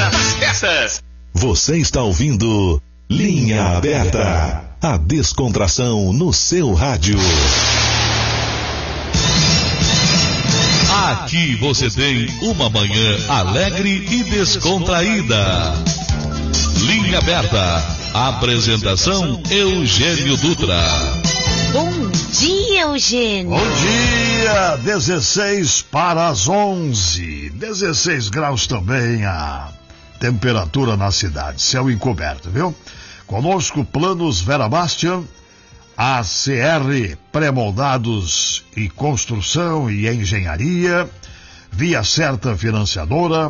Hora das Festas. Você está ouvindo Linha Aberta, a descontração no seu rádio. Aqui você tem uma manhã alegre e descontraída. Linha Aberta. Apresentação Eugênio Dutra. Bom dia, Eugênio. Bom dia, 16 para as 11. 16 graus também a temperatura na cidade. Céu encoberto, viu? Conosco Planos Vera Bastian, ACR Pré-moldados e Construção e Engenharia, Via Certa Financiadora,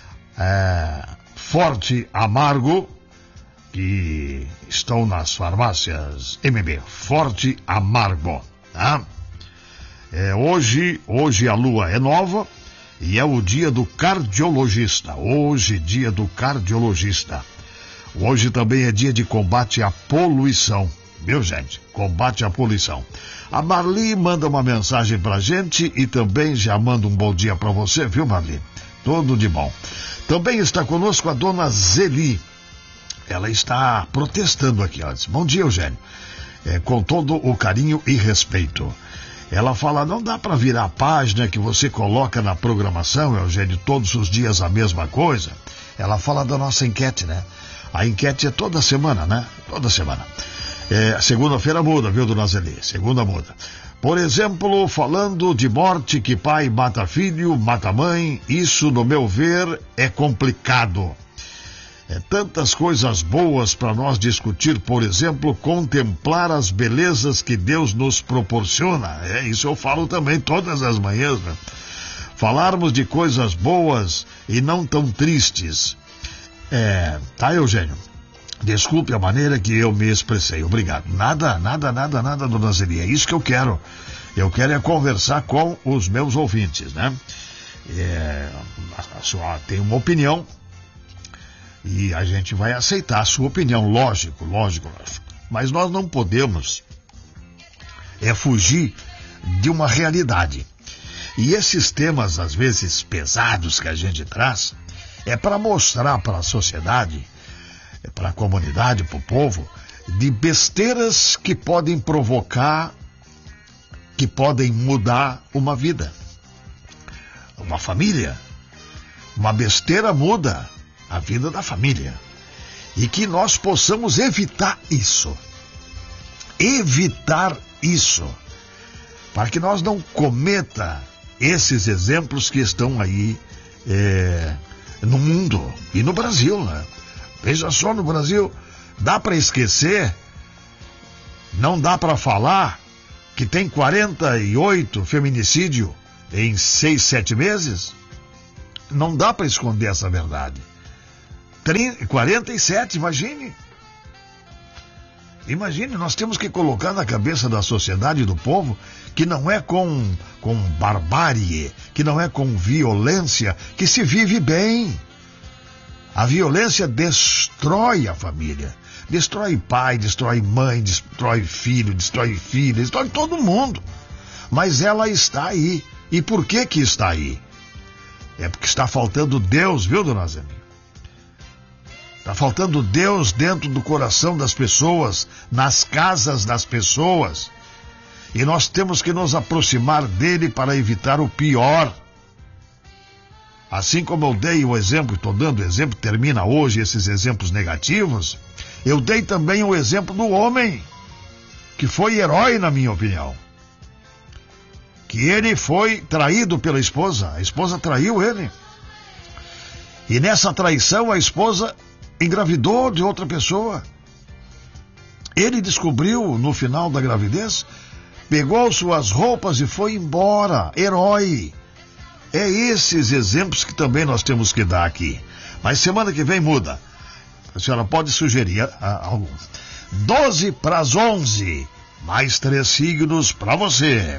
Forte Amargo, que estão nas farmácias MB, Forte Amargo, tá? Hoje a lua é nova e é o dia do cardiologista. Hoje, dia do cardiologista. Hoje também é dia de combate à poluição, viu, gente? Combate à poluição. A Marli manda uma mensagem pra gente e também já manda um bom dia pra você, viu, Marli? Tudo de bom. Também está conosco a dona Zeli. Ela está protestando aqui, ó. Diz, bom dia, Eugênio. Com todo o carinho e respeito. Ela fala, não dá para virar a página que você coloca na programação, Eugênio, todos os dias a mesma coisa. Ela fala da nossa enquete, né? A enquete é toda semana, né? Toda semana. Segunda-feira muda, viu, dona Zeli? Segunda muda. Por exemplo, falando de morte, que pai mata filho, mata mãe, isso, no meu ver, é complicado. Tantas coisas boas para nós discutir, por exemplo, contemplar as belezas que Deus nos proporciona. Isso eu falo também todas as manhãs, né? Falarmos de coisas boas e não tão tristes. Tá, Eugênio? Desculpe a maneira que eu me expressei. Obrigado. Nada, dona Zeli. É isso que eu quero. Eu quero conversar com os meus ouvintes, né? A senhora tem uma opinião e a gente vai aceitar a sua opinião, lógico. Mas nós não podemos fugir de uma realidade. E esses temas, às vezes, pesados que a gente traz, é para mostrar para a sociedade, para a comunidade, para o povo, de besteiras que podem provocar, que podem mudar uma vida, uma família. Uma besteira muda a vida da família. E que nós possamos evitar isso. Para que nós não cometa esses exemplos que estão aí no mundo e no Brasil, né? Veja só, no Brasil, dá para esquecer, não dá para falar que tem 48 feminicídios em 6, 7 meses? Não dá para esconder essa verdade. 47, imagine. Imagine, nós temos que colocar na cabeça da sociedade e do povo que não é com barbárie, que não é com violência que se vive bem. A violência destrói a família, destrói pai, destrói mãe, destrói filho, destrói filha, destrói todo mundo. Mas ela está aí. E por que está aí? É porque está faltando Deus, viu, dona Zeli? Está faltando Deus dentro do coração das pessoas, nas casas das pessoas. E nós temos que nos aproximar dele para evitar o pior. Assim como eu dei o exemplo, estou dando o exemplo, termina hoje esses exemplos negativos, eu dei também o exemplo do homem, que foi herói na minha opinião. Que ele foi traído pela esposa, a esposa traiu ele. E nessa traição a esposa engravidou de outra pessoa. Ele descobriu no final da gravidez, pegou suas roupas e foi embora. Herói. É esses exemplos que também nós temos que dar aqui. Mas semana que vem muda. A senhora pode sugerir algum. 12 para as 11. Mais 3 signos para você.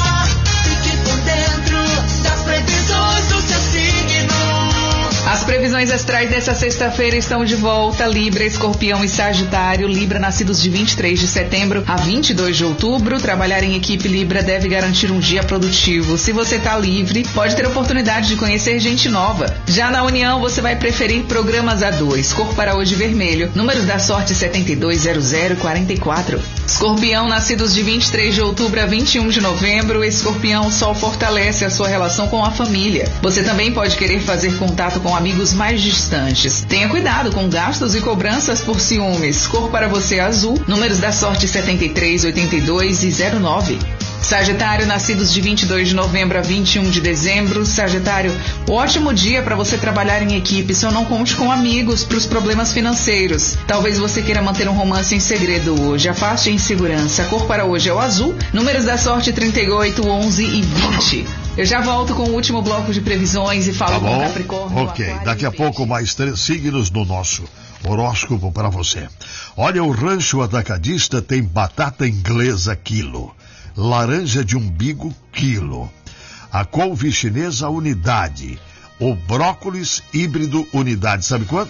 As previsões previsões astrais dessa sexta-feira estão de volta. Libra, Escorpião e Sagitário. Libra, nascidos de 23 de setembro a 22 de outubro. Trabalhar em equipe Libra deve garantir um dia produtivo. Se você está livre, pode ter oportunidade de conhecer gente nova. Já na União, você vai preferir programas a dois. Cor para hoje vermelho. Números da sorte 720044. Escorpião, nascidos de 23 de outubro a 21 de novembro. Escorpião, o Sol fortalece a sua relação com a família. Você também pode querer fazer contato com amigos mais distantes. Tenha cuidado com gastos e cobranças por ciúmes. Cor para você azul. Números da sorte 73, 82 e 09. Sagitário, nascidos de 22 de novembro a 21 de dezembro. Sagitário, ótimo dia para você trabalhar em equipe, só não conte com amigos para os problemas financeiros. Talvez você queira manter um romance em segredo hoje. Afaste a insegurança. A cor para hoje é o azul. Números da sorte 38, 11 e 20. Eu já volto com o último bloco de previsões e falo com Capricórnio. Ok, daqui a pouco mais 3 signos no nosso horóscopo para você. Olha, o Rancho Atacadista tem batata inglesa quilo. Laranja de umbigo, quilo. A couve chinesa, unidade. O brócolis híbrido, unidade. Sabe quanto?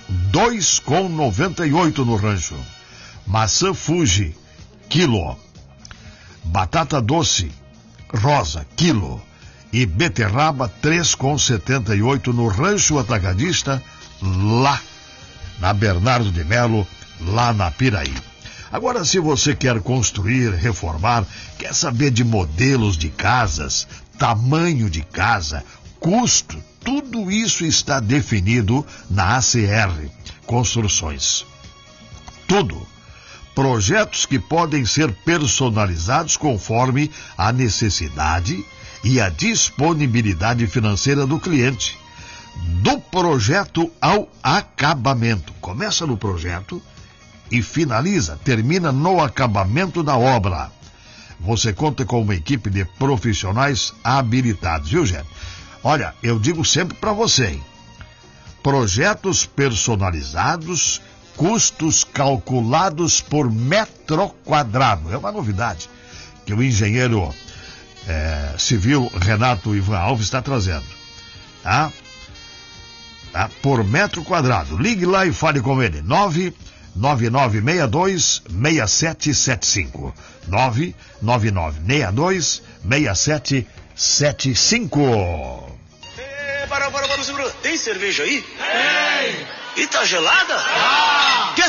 2,98 no rancho. Maçã Fuji, quilo. Batata doce, rosa, quilo. E beterraba, 3,78 no Rancho Atacadista, lá na Bernardo de Melo, lá na Piraí. Agora, se você quer construir, reformar, quer saber de modelos de casas, tamanho de casa, custo, tudo isso está definido na ACR Construções. Tudo. Projetos que podem ser personalizados conforme a necessidade e a disponibilidade financeira do cliente. Do projeto ao acabamento. Começa no projeto e finaliza, termina no acabamento da obra. Você conta com uma equipe de profissionais habilitados, viu, gente? Olha, eu digo sempre para você, hein? Projetos personalizados, custos calculados por metro quadrado. É uma novidade que o engenheiro civil Renato Ivan Alves está trazendo. Tá? Por metro quadrado. Ligue lá e fale com ele. 99962-6775. 99962-6775. Para, segura. Tem cerveja aí? Tem! E tá gelada? Ah! Quer